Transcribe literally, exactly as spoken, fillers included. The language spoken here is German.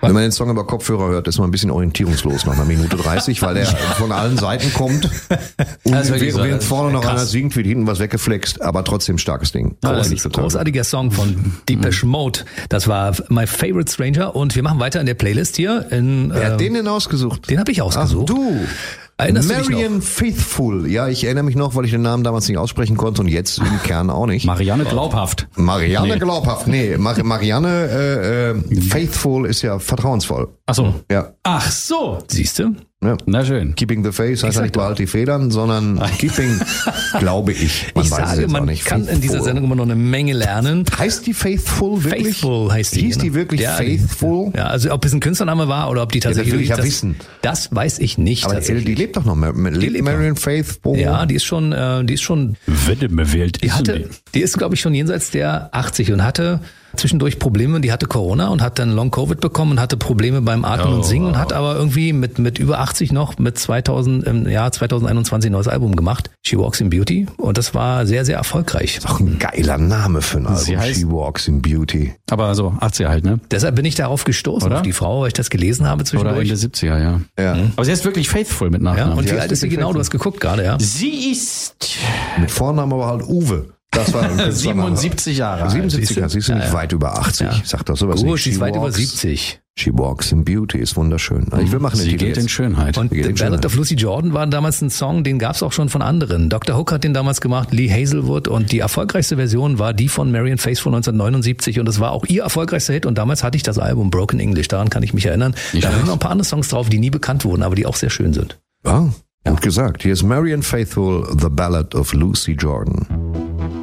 Wenn man den Song über Kopfhörer hört, ist man ein bisschen orientierungslos nach einer Minute dreißig, weil der von allen Seiten kommt. Und während, so, während vorne noch krass. Einer singt, wird hinten was weggeflext, aber trotzdem starkes Ding. Groß, großartiger Song von Depeche Mode. Das war My Favorite Stranger und wir machen weiter in der Playlist hier. In, Wer hat äh, den denn ausgesucht? Den habe ich ausgesucht. Ach, du! Erinnerst Marianne Faithfull. Ja, ich erinnere mich noch, weil ich den Namen damals nicht aussprechen konnte und jetzt im Kern auch nicht. Marianne Glaubhaft. Marianne nee. Glaubhaft. Nee, Mar- Marianne äh, äh, Faithful ist ja vertrauensvoll. Ach so. Ja. Ach so. Siehst du? Ja. Na schön. Keeping the Faith heißt ja nicht behalt die Federn, sondern Keeping, glaube ich. Man ich weiß sage, man nicht. kann Faithful. In dieser Sendung immer noch eine Menge lernen. Heißt die Faithful wirklich? Faithful heißt die. Hieß die wirklich ja, Faithful? Ja, also ob es ein Künstlername war oder ob die tatsächlich... Ja, das will ich ja das, wissen. Das weiß ich nicht. Aber die, die lebt doch noch. Lebt Marianne Faithfull? Ja, die ist schon... Äh, die ist schon Wenn mir wählt, die, hatte, die ist, glaube ich, schon jenseits der achtzig und hatte... zwischendurch Probleme, die hatte Corona und hat dann Long-Covid bekommen und hatte Probleme beim Atmen oh, und Singen und hat aber irgendwie mit mit über achtzig noch mit zweitausend im Jahr zwanzig einundzwanzig ein neues Album gemacht, She Walks in Beauty, und das war sehr, sehr erfolgreich. Ist auch ein geiler Name für ein Album, She Walks in Beauty. Aber so achtziger halt, ne? Deshalb bin ich darauf gestoßen, oder? Auf die Frau, weil ich das gelesen habe zwischendurch. Oder Ende siebziger, ja. ja. Mhm. Aber sie ist wirklich faithful mit Nachnamen. Ja, und die wie alt ist sie genau? Du hast geguckt gerade, ja? Sie ist... Mit Vornamen aber halt Uwe. Das war siebenundsiebzig Jahre. siebenundsiebzig, sie ist ja nicht ja, ja. weit über achtzig. Ja. Sag doch sowas. Gut, sie ist weit über siebzig. She Walks in Beauty ist wunderschön. Ich will machen sie geht jetzt. In Schönheit. Und The Ballad of Lucy Jordan war damals ein Song, den gab es auch schon von anderen. Doktor Hook hat den damals gemacht, Lee Hazelwood, und die erfolgreichste Version war die von Marianne Faithfull neunzehnhundertneunundsiebzig und das war auch ihr erfolgreichster Hit und damals hatte ich das Album Broken English, daran kann ich mich erinnern. Ich da sind noch ein paar andere Songs drauf, die nie bekannt wurden, aber die auch sehr schön sind. Ja, gut gesagt. Hier ist Marianne Faithfull, The Ballad of Lucy Jordan.